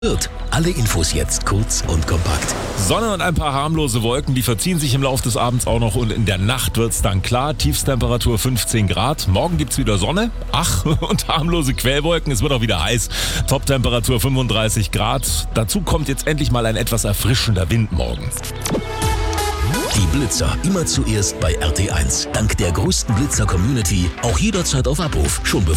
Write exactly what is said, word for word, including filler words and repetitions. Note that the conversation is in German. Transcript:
Wird. Alle Infos jetzt kurz und kompakt. Sonne und ein paar harmlose Wolken, die verziehen sich im Laufe des Abends auch noch und in der Nacht wird's dann klar. Tiefstemperatur fünfzehn Grad. Morgen gibt's wieder Sonne, ach, und harmlose Quellwolken. Es wird auch wieder heiß. Toptemperatur fünfunddreißig Grad. Dazu kommt jetzt endlich mal ein etwas erfrischender Wind morgens. Die Blitzer immer zuerst bei R T eins. Dank der größten Blitzer-Community auch jederzeit auf Abruf. Schon bevor